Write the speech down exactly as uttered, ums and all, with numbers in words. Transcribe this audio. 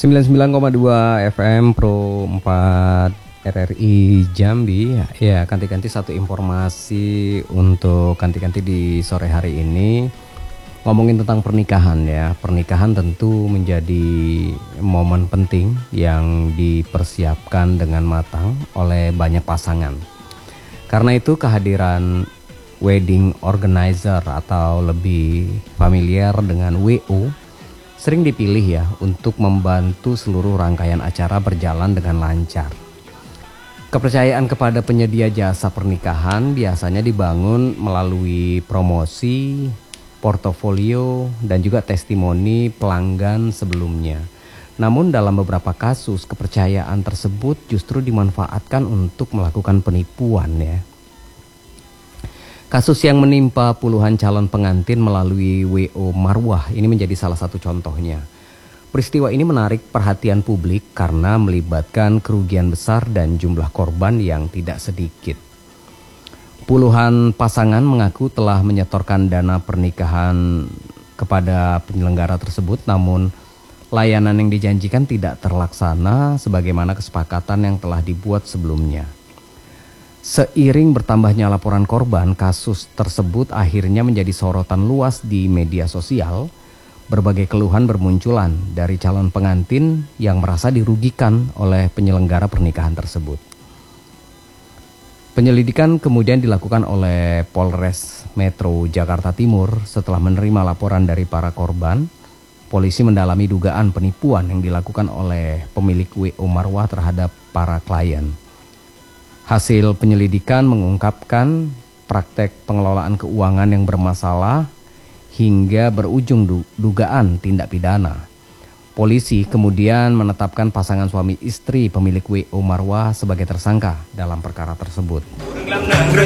sembilan puluh sembilan koma dua F M Pro empat R R I Jambi. Ya, ganti-ganti satu informasi untuk ganti-ganti di sore hari ini. Ngomongin tentang pernikahan ya. Pernikahan tentu menjadi momen penting yang dipersiapkan dengan matang oleh banyak pasangan. Karena itu kehadiran wedding organizer atau lebih familiar dengan W O sering dipilih ya untuk membantu seluruh rangkaian acara berjalan dengan lancar. Kepercayaan kepada penyedia jasa pernikahan biasanya dibangun melalui promosi, portofolio, dan juga testimoni pelanggan sebelumnya. Namun dalam beberapa kasus kepercayaan tersebut justru dimanfaatkan untuk melakukan penipuan ya. Kasus yang menimpa puluhan calon pengantin melalui W O Marwah ini menjadi salah satu contohnya. Peristiwa ini menarik perhatian publik karena melibatkan kerugian besar dan jumlah korban yang tidak sedikit. Puluhan pasangan mengaku telah menyetorkan dana pernikahan kepada penyelenggara tersebut, namun layanan yang dijanjikan tidak terlaksana sebagaimana kesepakatan yang telah dibuat sebelumnya. Seiring bertambahnya laporan korban, kasus tersebut akhirnya menjadi sorotan luas di media sosial. Berbagai keluhan bermunculan dari calon pengantin yang merasa dirugikan oleh penyelenggara pernikahan tersebut. Penyelidikan kemudian dilakukan oleh Polres Metro Jakarta Timur setelah menerima laporan dari para korban. Polisi mendalami dugaan penipuan yang dilakukan oleh pemilik W O Marwah terhadap para klien. Hasil penyelidikan mengungkapkan praktek pengelolaan keuangan yang bermasalah hingga berujung du- dugaan tindak pidana. Polisi kemudian menetapkan pasangan suami istri pemilik W O Marwah sebagai tersangka dalam perkara tersebut.